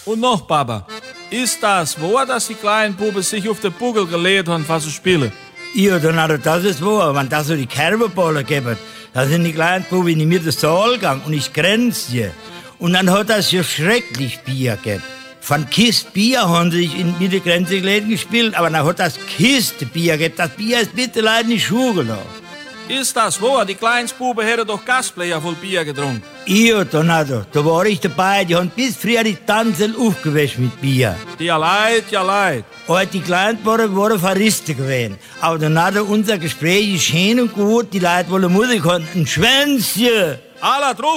Und noch, Papa, ist das wahr, dass die kleinen Buben sich auf den Buckel gelegt haben, was zu spielen? Ja, Donato, das ist wahr. Wenn das so die Kerbenballen gibt, dann sind die kleinen Buben in mir den Saal gegangen und ich grenze sie. Und dann hat das ja schrecklich Bier gegeben. Von Kist Bier haben sie sich in die Grenze gelegt gespielt, aber dann hat das Kiste Bier gegeben. Das Bier ist bitte leider in die Schuhe gelassen. Ist das wahr? Die kleinen Buben hätten doch Gasblecher voll Bier getrunken. Ja, Donato, da war ich dabei. Die haben bis früher die Tanzel aufgewaschen mit Bier. Ja leid, ja leid. Aber die Kleinen waren Verristen gewesen. Aber Donato, unser Gespräch ist schön und gut. Die Leute wollen Musik hören. Ein Schwänzchen. Alla drauf!